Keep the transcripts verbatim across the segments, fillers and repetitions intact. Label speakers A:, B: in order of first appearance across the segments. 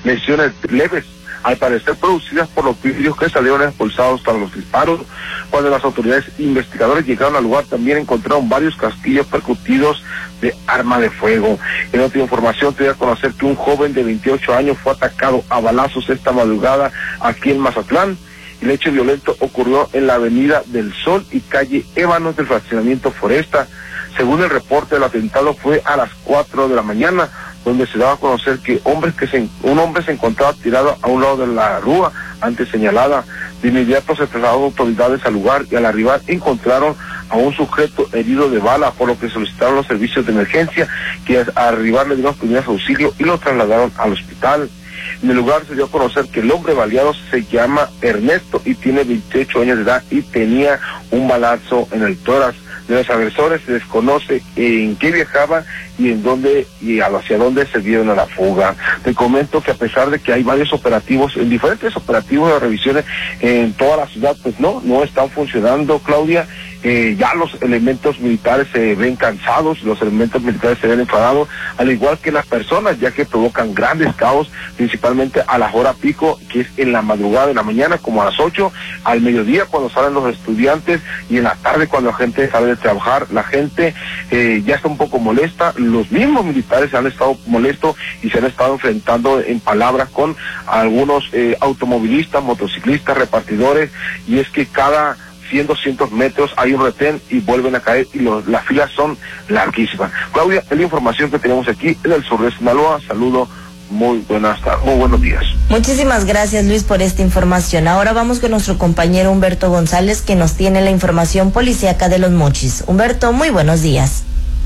A: lesiones leves, al parecer producidas por los vidrios que salieron expulsados tras los disparos. Cuando las autoridades investigadoras llegaron al lugar, también encontraron varios casquillos percutidos de arma de fuego. En otra información, te voy a conocer que un joven de veintiocho años fue atacado a balazos esta madrugada aquí en Mazatlán. El hecho violento ocurrió en la Avenida del Sol y calle Ébanos del fraccionamiento Foresta. Según el reporte, el atentado fue a las cuatro de la mañana, donde se daba a conocer que hombres que se, un hombre se encontraba tirado a un lado de la rúa antes señalada. De inmediato se trasladaron autoridades al lugar y al arribar encontraron a un sujeto herido de bala, por lo que solicitaron los servicios de emergencia, que al arribar le dieron primeros auxilios y lo trasladaron al hospital. En el lugar se dio a conocer que el hombre baleado se llama Ernesto y tiene veintiocho años de edad y tenía un balazo en el tórax. De los agresores se desconoce en qué viajaba y en dónde y hacia dónde se dieron a la fuga. Te comento que a pesar de que hay varios operativos, en diferentes operativos de revisiones en toda la ciudad, pues no, no están funcionando, Claudia. Eh, ya los elementos militares se ven cansados, los elementos militares se ven enfadados, al igual que las personas, ya que provocan grandes caos, principalmente a la hora pico, que es en la madrugada de la mañana, como a las ocho, al mediodía cuando salen los estudiantes, y en la tarde cuando la gente sale de trabajar. La gente eh, ya está un poco molesta, los mismos militares han estado molestos y se han estado enfrentando en palabras con algunos eh, automovilistas, motociclistas, repartidores, y es que cada cien, doscientos metros hay un retén y vuelven a caer y los, las filas son larguísimas. Claudia, es la información que tenemos aquí en el sur de Sinaloa. Saludo, muy buenas tardes, muy buenos días.
B: Muchísimas gracias, Luis, por esta información. Ahora vamos con nuestro compañero Humberto González, que nos tiene la información policíaca de Los Mochis. Humberto, muy buenos días.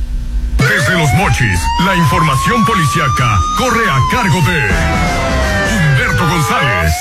C: Desde Los Mochis, la información policíaca corre a cargo de Humberto González.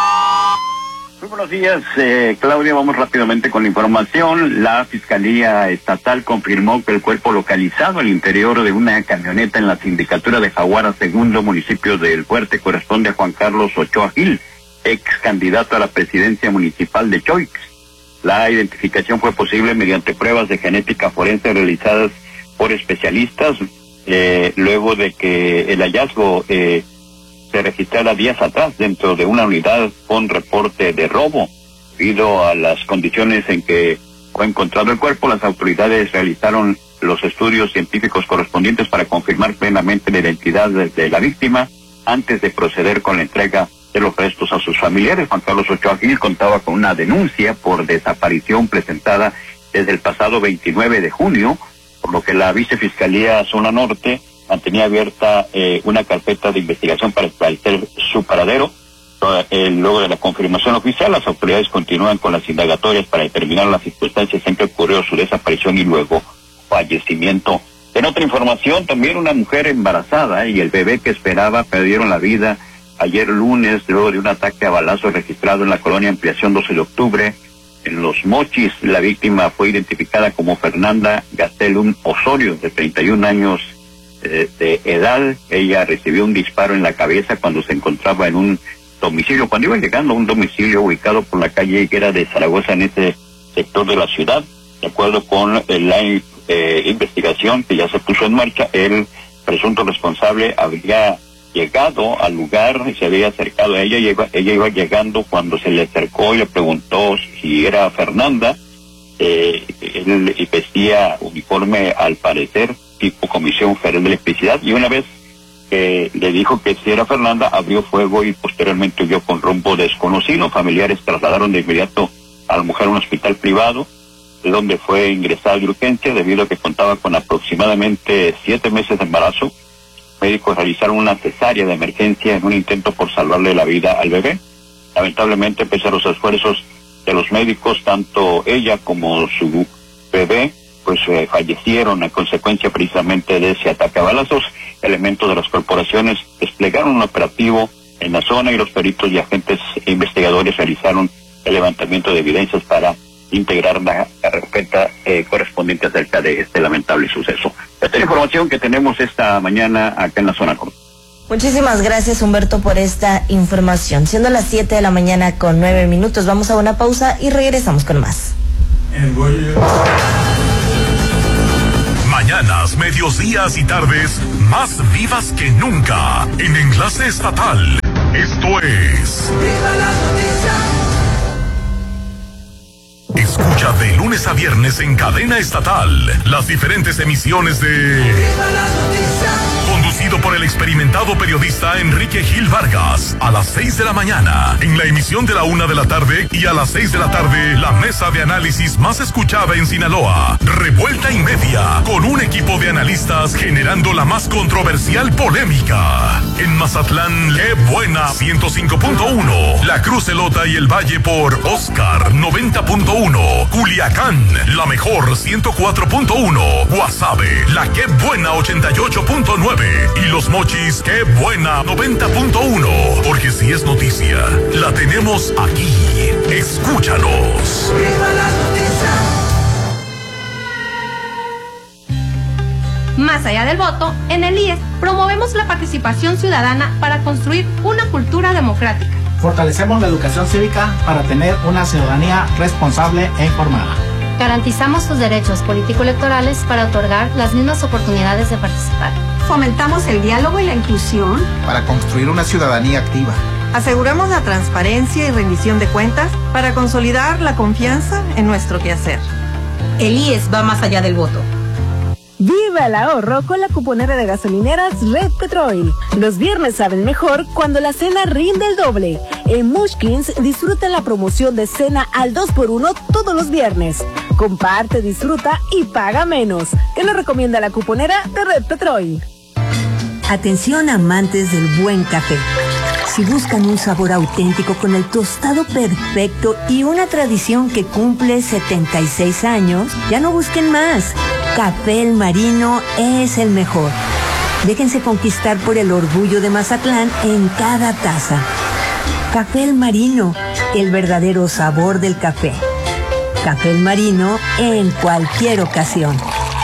D: Muy buenos días, eh, Claudia. Vamos rápidamente con la información. La Fiscalía Estatal confirmó que el cuerpo localizado al interior de una camioneta en la sindicatura de Jaguara Segundo, municipio del Fuerte, corresponde a Juan Carlos Ochoa Gil, ex candidato a la presidencia municipal de Choix. La identificación fue posible mediante pruebas de genética forense realizadas por especialistas, eh, luego de que el hallazgo eh, se registrara días atrás dentro de una unidad con reporte de robo. Debido a las condiciones en que fue encontrado el cuerpo, las autoridades realizaron los estudios científicos correspondientes para confirmar plenamente la identidad de, de la víctima antes de proceder con la entrega de los restos a sus familiares. Juan Carlos Ochoa Gil contaba con una denuncia por desaparición presentada desde el pasado veintinueve de junio, por lo que la Vicefiscalía Zona Norte mantenía abierta eh, una carpeta de investigación para establecer su paradero. Eh, luego de la confirmación oficial, las autoridades continúan con las indagatorias para determinar las circunstancias en que ocurrió su desaparición y luego fallecimiento. En otra información, también una mujer embarazada y el bebé que esperaba perdieron la vida ayer lunes luego de un ataque a balazos registrado en la colonia Ampliación doce de octubre, en Los Mochis. La víctima fue identificada como Fernanda Gastelum Osorio, de treinta y un años de edad. Ella recibió un disparo en la cabeza cuando se encontraba en un domicilio, cuando iba llegando a un domicilio ubicado por la calle Higuera de Zaragoza, en ese sector de la ciudad. De acuerdo con la eh, investigación que ya se puso en marcha, el presunto responsable habría llegado al lugar y se había acercado a ella. Ella iba, ella iba llegando cuando se le acercó y le preguntó si era Fernanda. Eh, él vestía uniforme, al parecer tipo Comisión Federal de Electricidad, y una vez que le dijo que si era Fernanda, abrió fuego y posteriormente huyó con rumbo desconocido. Familiares trasladaron de inmediato a la mujer a un hospital privado, de donde fue ingresada de urgencia debido a que contaba con aproximadamente siete meses de embarazo. Médicos realizaron una cesárea de emergencia en un intento por salvarle la vida al bebé. Lamentablemente, pese a los esfuerzos de los médicos, tanto ella como su bebé pues eh, fallecieron a consecuencia precisamente de ese ataque a balazos. Elementos de las corporaciones desplegaron un operativo en la zona y los peritos y agentes e investigadores realizaron el levantamiento de evidencias para integrar la carpeta eh, correspondiente acerca de este lamentable suceso. Esta es la información que tenemos esta mañana acá en la zona corta.
B: Muchísimas gracias, Humberto, por esta información. Siendo las siete de la mañana con nueve minutos, vamos a una pausa y regresamos con más.
C: Mañanas, medios días y tardes más vivas que nunca en Enlace Estatal. Esto es...
E: ¡Viva las noticias!
C: Escucha de lunes a viernes en cadena estatal las diferentes emisiones de...
E: ¡Viva las noticias!
C: Conducido por el experimentado periodista Enrique Gil Vargas, a las seis de la mañana, en la emisión de la una de la tarde, y a las seis de la tarde, la mesa de análisis más escuchada en Sinaloa, Revuelta y Media, con un equipo de analistas generando la más controversial polémica. En Mazatlán, qué buena, ciento cinco punto uno, La Cruz Elota y el Valle por Oscar, noventa punto uno, Culiacán, la mejor, ciento cuatro punto uno, Guasave, la qué buena, ochenta y ocho punto nueve, y Los Mochis, qué buena, noventa punto uno, porque si es noticia, la tenemos aquí. Escúchanos.
E: ¡Viva las noticias!
F: Más allá del voto, en el I E S promovemos la participación ciudadana para construir una cultura democrática.
G: Fortalecemos la educación cívica para tener una ciudadanía responsable e informada.
H: Garantizamos sus derechos político-electorales para otorgar las mismas oportunidades de participar.
I: Fomentamos el diálogo y la inclusión
J: para construir una ciudadanía activa.
I: Aseguramos la transparencia y rendición de cuentas para consolidar la confianza en nuestro quehacer.
K: El I E S va más allá del voto.
L: Viva el ahorro con la cuponera de gasolineras Red Petrol. Los viernes saben mejor cuando la cena rinde el doble. En Mushkins disfruta la promoción de cena al dos por uno todos los viernes. Comparte, disfruta y paga menos. ¿Qué nos recomienda la cuponera de Red Petrol?
M: Atención amantes del buen café. Si buscan un sabor auténtico con el tostado perfecto y una tradición que cumple setenta y seis años, ya no busquen más. Café El Marino es el mejor. Déjense conquistar por el orgullo de Mazatlán en cada taza. Café El Marino, el verdadero sabor del café. Café El Marino en cualquier ocasión.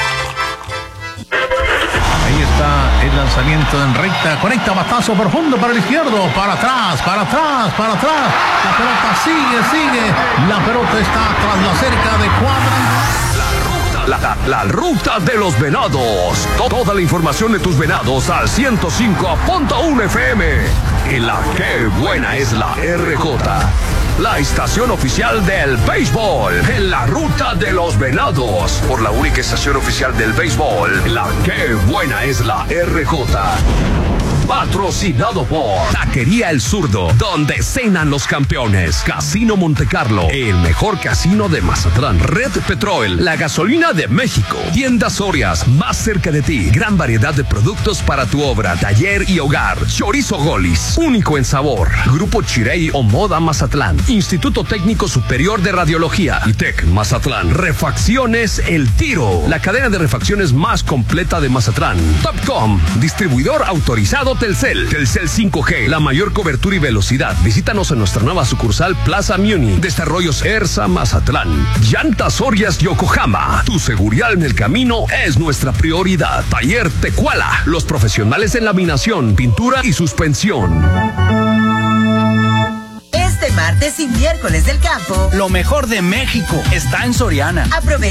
N: Ahí está el lanzamiento en recta, conecta batazo profundo para el izquierdo, para atrás, para atrás, para atrás. La pelota sigue, sigue. La pelota está tras la cerca de cuadra.
O: La, la, la ruta de los venados. Toda la información de tus venados al ciento cinco punto uno F M. Y la qué buena es la R J. La estación oficial del béisbol. En la ruta de los venados. Por la única estación oficial del béisbol. La qué buena es la R J. Patrocinado por Taquería El Zurdo, donde cenan los campeones. Casino Monte Carlo, el mejor casino de Mazatlán. Red Petrol, la gasolina de México. Tiendas Sorias, más cerca de ti. Gran variedad de productos para tu obra, taller y hogar. Chorizo Golis, único en sabor. Grupo Chirey o Moda Mazatlán. Instituto Técnico Superior de Radiología. ITEC Mazatlán. Refacciones El Tiro, la cadena de refacciones más completa de Mazatlán. Topcom, distribuidor autorizado Telcel. Telcel cinco G, la mayor cobertura y velocidad. Visítanos en nuestra nueva sucursal Plaza Muni. Desarrollos Ersa Mazatlán. Llantas Sorias Yokohama. Tu seguridad en el camino es nuestra prioridad. Taller Tecuala, los profesionales en laminación, pintura y suspensión.
P: Este martes y miércoles del campo,
Q: lo mejor de México está en Soriana.
P: Aprovecha